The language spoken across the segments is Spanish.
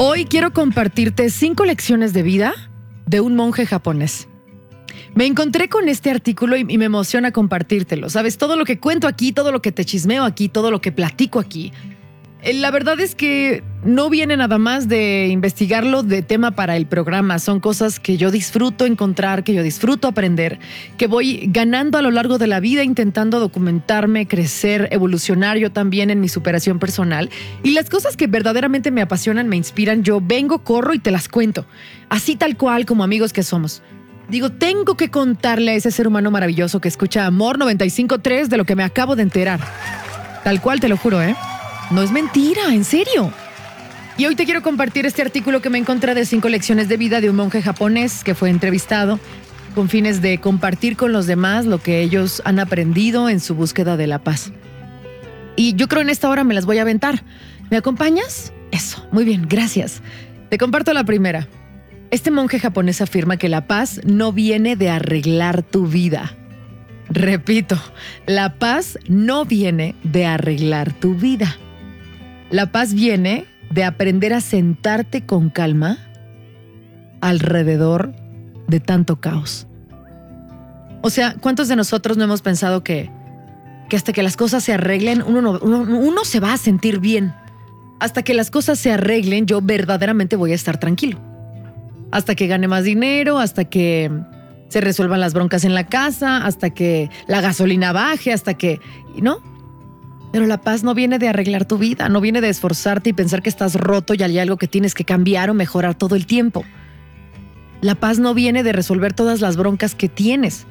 Hoy quiero compartirte 5 lecciones de vida de un monje japonés. Me encontré con este artículo y me emociona compartírtelo. Sabes, todo lo que cuento aquí, todo lo que te chismeo aquí, todo lo que platico aquí. La verdad es que no viene nada más de investigarlo de tema para el programa. Son cosas que yo disfruto encontrar, que yo disfruto aprender, que voy ganando a lo largo de la vida intentando documentarme, crecer, evolucionar yo también en mi superación personal. Y las cosas que verdaderamente me apasionan, me inspiran, yo vengo, corro y te las cuento. Así tal cual como amigos que somos. Digo, tengo que contarle a ese ser humano maravilloso que escucha Amor 95.3 de lo que me acabo de enterar. Tal cual, te lo juro, ¿eh? No es mentira, en serio. Y hoy te quiero compartir este artículo que me encontré de 5 lecciones de vida de un monje japonés que fue entrevistado con fines de compartir con los demás lo que ellos han aprendido en su búsqueda de la paz. Y yo creo en esta hora me las voy a aventar. ¿Me acompañas? Eso, muy bien, gracias. Te comparto la primera. Este monje japonés afirma que la paz no viene de arreglar tu vida. Repito, la paz no viene de arreglar tu vida. La paz viene de aprender a sentarte con calma alrededor de tanto caos. O sea, ¿cuántos de nosotros no hemos pensado que hasta que las cosas se arreglen, uno se va a sentir bien? Hasta que las cosas se arreglen, yo verdaderamente voy a estar tranquilo. Hasta que gane más dinero, hasta que se resuelvan las broncas en la casa, hasta que la gasolina baje, hasta que... ¿no? Pero la paz no viene de arreglar tu vida, no viene de esforzarte y pensar que estás roto y hay algo que tienes que cambiar o mejorar todo el tiempo. La paz no viene de resolver todas las broncas que tienes.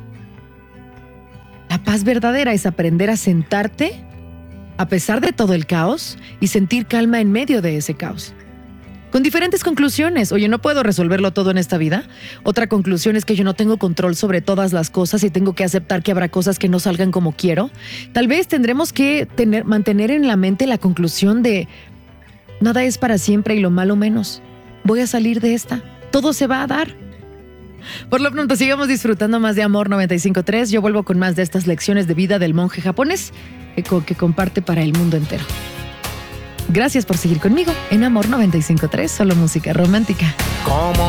La paz verdadera es aprender a sentarte a pesar de todo el caos y sentir calma en medio de ese caos. Con diferentes conclusiones. Oye, no puedo resolverlo todo en esta vida. Otra conclusión es que yo no tengo control sobre todas las cosas y tengo que aceptar que habrá cosas que no salgan como quiero. Tal vez tendremos que mantener en la mente la conclusión de nada es para siempre y lo malo menos. Voy a salir de esta. Todo se va a dar. Por lo pronto, sigamos disfrutando más de Amor 95.3. Yo vuelvo con más de estas lecciones de vida del monje japonés que comparte para el mundo entero. Gracias por seguir conmigo en Amor 95.3, solo música romántica. ¿Cómo